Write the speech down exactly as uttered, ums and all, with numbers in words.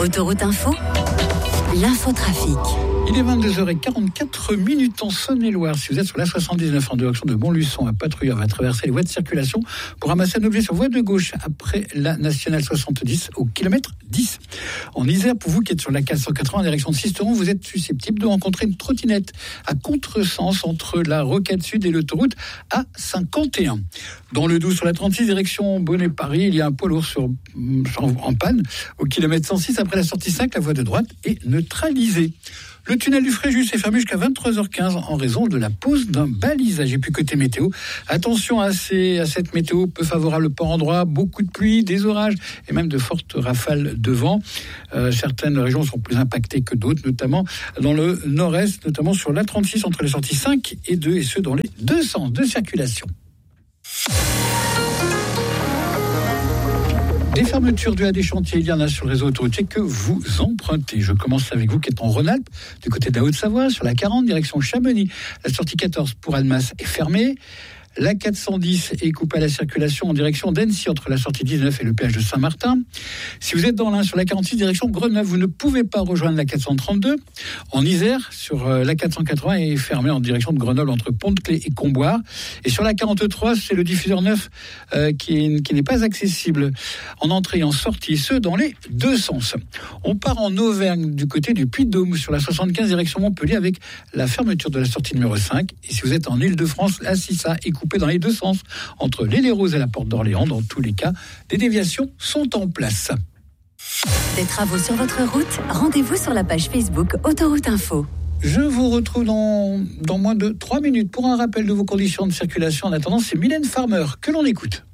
Autoroute Info, l'infotrafic. Il est vingt-deux heures quarante-quatre minutes en Saône-et-Loire. Si vous êtes sur la soixante-dix-neuf en direction de Montluçon, un patrouilleur va traverser les voies de circulation pour ramasser un objet sur voie de gauche après la nationale soixante-dix au kilomètre dix. En Isère, pour vous qui êtes sur la quatre cent quatre-vingts en direction de Sisteron, vous êtes susceptible de rencontrer une trottinette à contresens entre la Rocade Sud et l'autoroute A cinquante et un. Dans le Doubs, sur la trente-six direction Bonnet-Paris, il y a un poids lourd sur, en panne au kilomètre cent six après la sortie cinq. La voie de droite est neutralisée. Le tunnel du Fréjus est fermé jusqu'à vingt-trois heures quinze en raison de la pose d'un balisage. Et puis côté météo, attention à, ces, à cette météo peu favorable par endroit, beaucoup de pluie, des orages et même de fortes rafales de vent. Euh, certaines régions sont plus impactées que d'autres, notamment dans le nord-est, notamment sur l'A trente-six entre les sorties cinq et deux et ce dans les deux sens de circulation. Des fermetures dues à des chantiers, il y en a sur le réseau autoroutier que vous empruntez. Je commence avec vous qui êtes en Rhône-Alpes, du côté de la Haute-Savoie, sur la quarante, direction Chamonix. La sortie quatorze pour Annemasse est fermée. La quatre cent dix est coupée à la circulation en direction d'Annecy entre la sortie dix-neuf et le péage de Saint-Martin. Si vous êtes dans l'Ain sur la quarante-six direction Grenoble, vous ne pouvez pas rejoindre la quatre cent trente-deux. En Isère, sur la quatre cent quatre-vingts est fermée en direction de Grenoble entre Pont-de-Clé et Comboire. Et sur la quarante-trois, c'est le diffuseur neuf euh, qui, est, qui n'est pas accessible en entrée et en sortie, ce dans les deux sens. On part en Auvergne du côté du Puy-de-Dôme sur la soixante-quinze direction Montpellier avec la fermeture de la sortie numéro cinq. Et si vous êtes en Île-de-France, la Sissa est coupée dans les deux sens entre l'Île-et-Rose et la Porte d'Orléans. Dans tous les cas, des déviations sont en place. Des travaux sur votre route, rendez-vous sur la page Facebook Autoroute Info. Je vous retrouve dans, dans moins de trois minutes pour un rappel de vos conditions de circulation. En attendant, c'est Mylène Farmer que l'on écoute.